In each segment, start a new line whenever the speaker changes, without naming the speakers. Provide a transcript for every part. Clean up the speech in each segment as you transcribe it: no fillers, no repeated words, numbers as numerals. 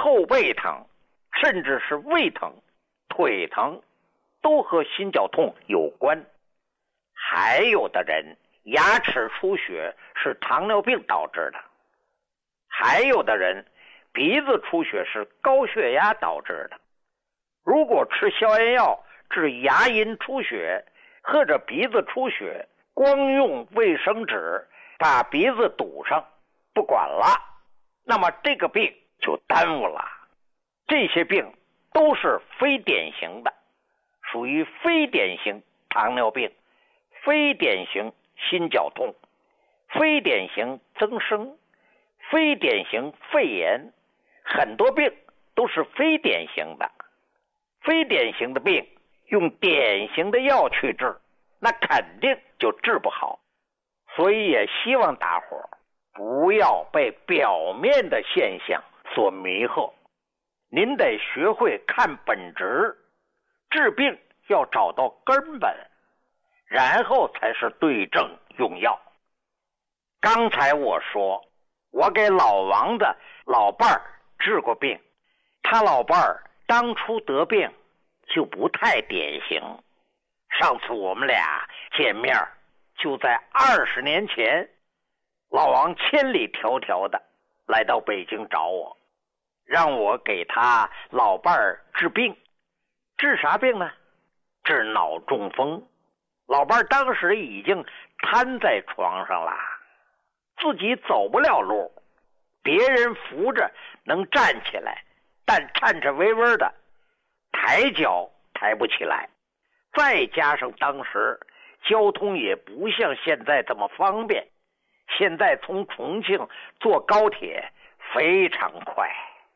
后背疼，甚至是胃疼、腿疼，都和心绞痛有关。还有的人牙齿出血是糖尿病导致的，还有的人鼻子出血是高血压导致的。如果吃消炎药治牙龈出血或者鼻子出血，光用卫生纸把鼻子堵上不管了，那么这个病就耽误了。这些病都是非典型的，属于非典型糖尿病、非典型心绞痛、非典型增生、非典型肺炎，很多病都是非典型的。非典型的病用典型的药去治，那肯定就治不好。所以也希望大伙不要被表面的现象所迷惑，您得学会看本质，治病要找到根本，然后才是对症用药。刚才我说我给老王的老伴儿治过病，他老伴儿当初得病就不太典型。上次我们俩见面就在20年前，老王千里迢迢的来到北京找我，让我给他老伴儿治病。治啥病呢？治脑中风。老伴儿当时已经瘫在床上了，自己走不了路，别人扶着能站起来，但颤颤巍巍的，抬脚抬不起来。再加上当时交通也不像现在这么方便，现在从重庆坐高铁非常快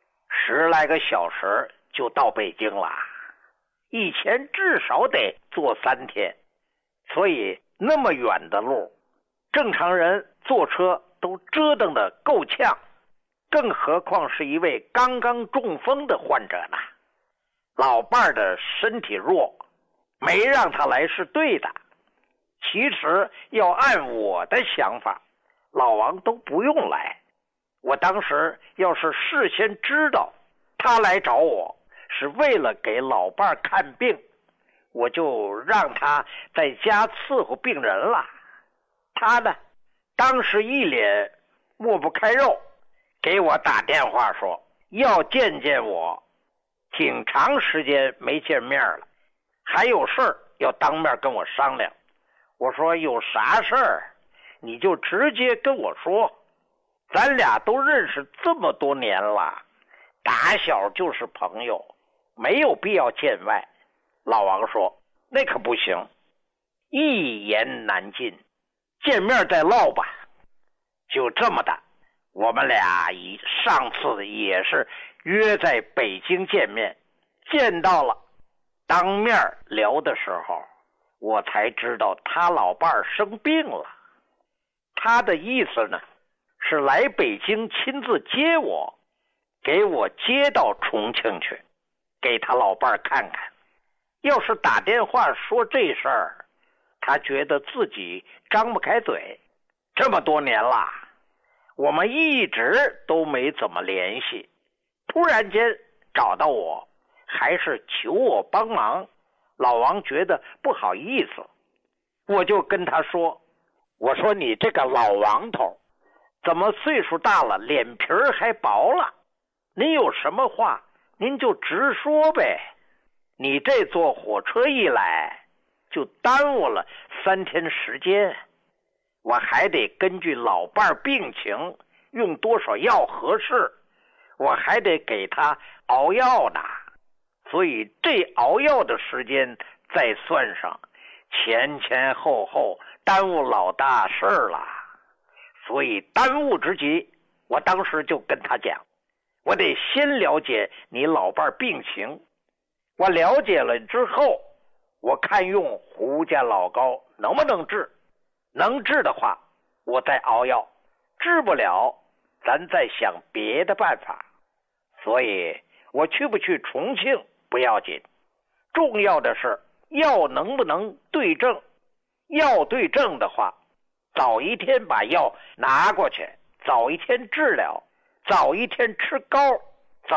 ，10来个小时就到北京了，以前至少得坐3天。所以那么远的路，正常人坐车都折腾得够呛，更何况是一位刚刚中风的患者呢。老伴儿的身体弱，没让他来是对的。其实要按我的想法，老王都不用来。我当时要是事先知道他来找我是为了给老伴儿看病，我就让他在家伺候病人了。他呢，当时一脸抹不开肉，给我打电话说要见见我，挺长时间没见面了，还有事儿要当面跟我商量。我说有啥事儿你就直接跟我说，咱俩都认识这么多年了，打小就是朋友，没有必要见外。老王说那可不行，一言难尽，见面再唠吧。就这么的，我们俩上次也是约在北京见面，见到了，当面聊的时候，我才知道他老伴儿生病了。他的意思呢，是来北京亲自接我，给我接到重庆去，给他老伴儿看看。要是打电话说这事儿，他觉得自己张不开嘴。这么多年了，我们一直都没怎么联系，突然间找到我，还是求我帮忙，老王觉得不好意思。我就跟他说，我说你这个老王头怎么岁数大了脸皮儿还薄了，您有什么话您就直说呗，你这坐火车一来就耽误了3天时间，我还得根据老伴儿病情用多少药合适，我还得给他熬药呢，所以这熬药的时间再算上，前后后耽误老大事儿了。所以当务之急，我当时就跟他讲，我得先了解你老伴儿病情，我了解了之后，我看用胡家老膏能不能治，能治的话我再熬药，治不了咱再想别的办法。所以我去不去重庆不要紧，重要的是药能不能对症，药对症的话，早一天把药拿过去，早一天治疗，早一天吃膏，